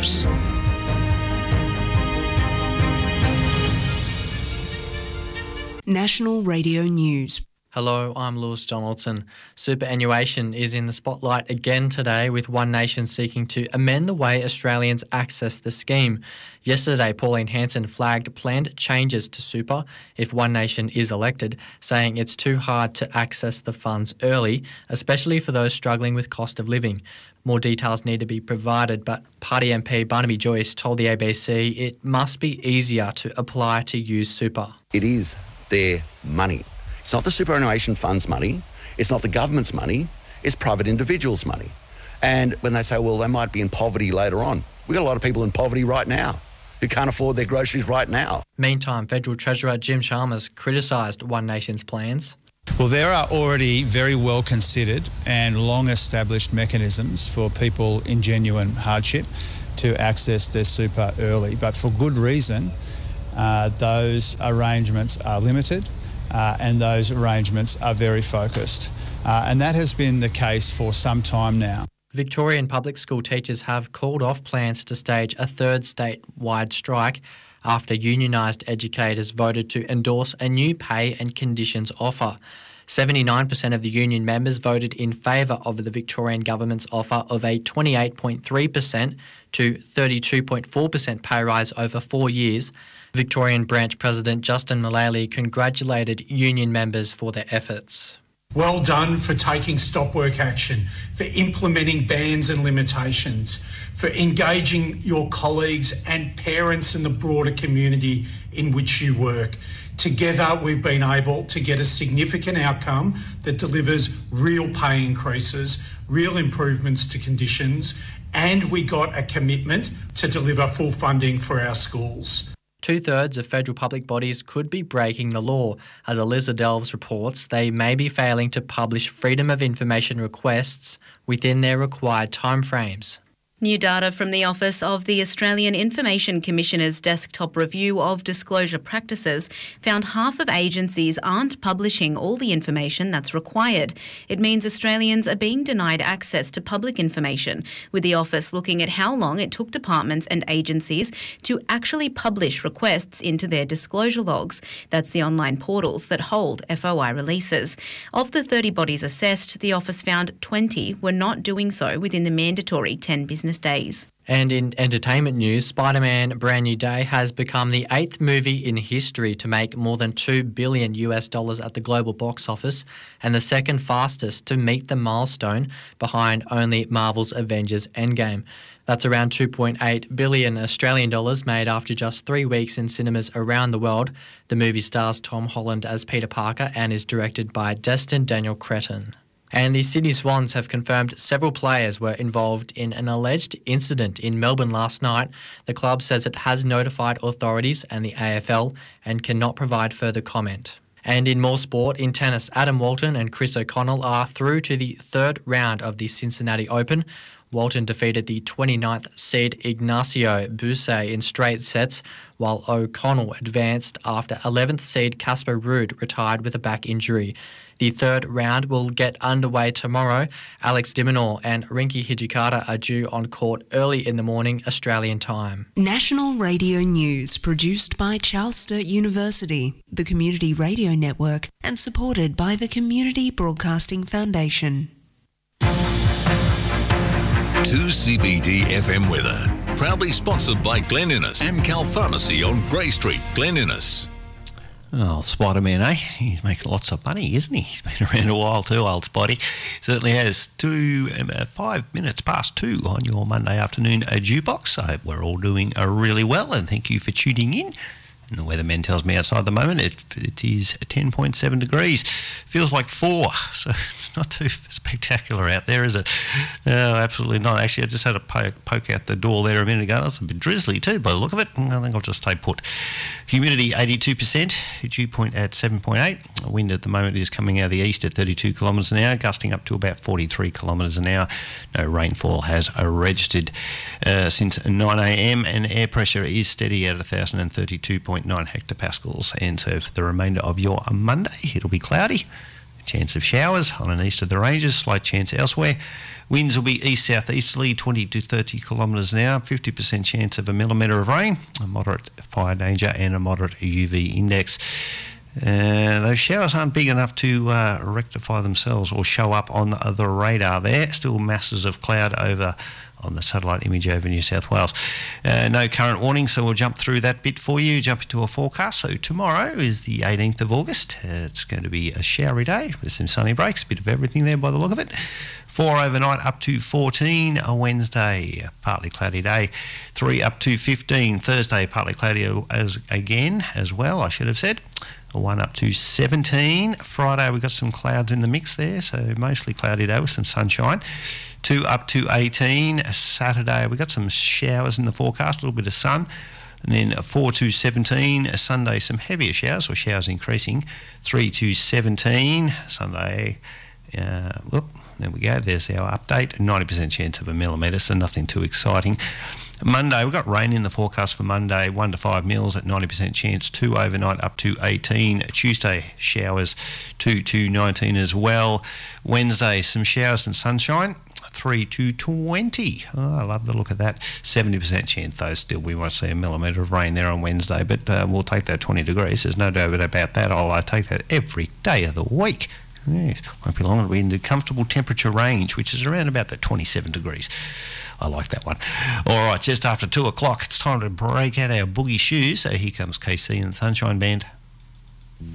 News. National Radio News. Hello, I'm Lewis Donaldson. Superannuation is in the spotlight again today, with One Nation seeking to amend the way Australians access the scheme. Yesterday, Pauline Hanson flagged planned changes to super if One Nation is elected, saying it's too hard to access the funds early, especially for those struggling with cost of living. More details need to be provided, but Party MP Barnaby Joyce told the ABC it must be easier to apply to use super. It is their money. It's not the superannuation fund's money. It's not the government's money. It's private individuals' money. And when they say, well, they might be in poverty later on, we've got a lot of people in poverty right now who can't afford their groceries right now. Meantime, Federal Treasurer Jim Chalmers criticised One Nation's plans. Well, there are already very well considered and long established mechanisms for people in genuine hardship to access their super early, but for good reason. Those arrangements are limited. And those arrangements are very focused. And that has been the case for some time now. Victorian public school teachers have called off plans to stage a third statewide strike after unionised educators voted to endorse a new pay and conditions offer. 79% of the union members voted in favour of the Victorian government's offer of a 28.3% to 32.4% pay rise over 4 years. Victorian branch president Justin Mullally congratulated union members for their efforts. Well done for taking stop work action, for implementing bans and limitations, for engaging your colleagues and parents and the broader community in which you work. Together, we've been able to get a significant outcome that delivers real pay increases, real improvements to conditions, and we got a commitment to deliver full funding for our schools. 2/3 of federal public bodies could be breaking the law. As Eliza Delves reports, they may be failing to publish Freedom of Information requests within their required timeframes. New data from the Office of the Australian Information Commissioner's desktop review of disclosure practices found half of agencies aren't publishing all the information that's required. It means Australians are being denied access to public information, with the Office looking at how long it took departments and agencies to actually publish requests into their disclosure logs. That's the online portals that hold FOI releases. Of the 30 bodies assessed, the Office found 20 were not doing so within the mandatory 10 business days. And in entertainment news, Spider-Man: Brand New Day has become the 8th movie in history to make more than $2 billion at the global box office, and the second fastest to meet the milestone, behind only Marvel's Avengers Endgame. That's around 2.8 billion Australian dollars made after just 3 weeks in cinemas around the world. The movie stars Tom Holland as Peter Parker and is directed by Destin Daniel Cretton. And the Sydney Swans have confirmed several players were involved in an alleged incident in Melbourne last night. The club says it has notified authorities and the AFL and cannot provide further comment. And in more sport, in tennis, Adam Walton and Chris O'Connell are through to the third round of the Cincinnati Open. Walton defeated the 29th seed Ignacio Buse in straight sets, while O'Connell advanced after 11th seed Casper Ruud retired with a back injury. The third round will get underway tomorrow. Alex de Minaur and Rinky Hijikata are due on court early in the morning, Australian time. National Radio News, produced by Charles Sturt University, the Community Radio Network, and supported by the Community Broadcasting Foundation. 2CBD FM weather. Proudly sponsored by Glen Innes, Amcal Pharmacy on Grey Street, Glen Innes. Oh, Spider-Man, eh? He's making lots of money, isn't he? He's been around a while too, old Spidey. Certainly has. 5 minutes past 2 on your Monday afternoon jukebox. I hope we're all doing really well, and thank you for tuning in. And the weatherman tells me outside the moment it is 10.7 degrees. Feels like 4, so it's not too spectacular out there, is it? No, absolutely not. Actually, I just had a poke out the door there a minute ago. It's a bit drizzly too by the look of it. I think I'll just stay put. Humidity 82%, dew point at 7.8. Wind at the moment is coming out of the east at 32 kilometres an hour, gusting up to about 43 kilometres an hour. No rainfall has registered since 9 a.m, and air pressure is steady at 1,032.9 hectopascals. And so for the remainder of your Monday, it'll be cloudy Chance of showers on and east of the ranges, slight chance elsewhere. Winds will be east-southeasterly, 20 to 30 kilometres an hour, 50% chance of a millimetre of rain, a moderate fire danger and a moderate UV index. Those showers aren't big enough to rectify themselves or show up on the radar there. Still masses of cloud over on the satellite image over New South Wales. No current warning, so we'll jump through that bit for you, jump into a forecast. So tomorrow is the 18th of August. It's going to be a showery day with some sunny breaks, a bit of everything there by the look of it. 4 overnight up to 14 a Wednesday, partly cloudy day. 3 up to 15 Thursday, partly cloudy as well, I should have said. 1 up to 17. Friday we've got some clouds in the mix there, so mostly cloudy day with some sunshine. 2 up to 18. Saturday we've got some showers in the forecast, a little bit of sun. And then 4 to 17. Sunday some heavier showers, or showers increasing. 3 to 17. Sunday, there we go, there's our update. 90% chance of a millimetre, so nothing too exciting. Monday, we've got rain in the forecast for Monday, 1 to 5 mils at 90% chance, 2 overnight up to 18. Tuesday, showers 2 to 19 as well. Wednesday, some showers and sunshine, 3 to 20. Oh, I love the look of that. 70% chance, though, still we won't see a millimetre of rain there on Wednesday, but we'll take that 20 degrees. There's no doubt about that. I'll take that every day of the week. Yes, won't be long, it'll be in the comfortable temperature range, which is around about the 27 degrees. I like that one. All right, just after 2 o'clock, it's time to break out our boogie shoes. So here comes KC and the Sunshine Band.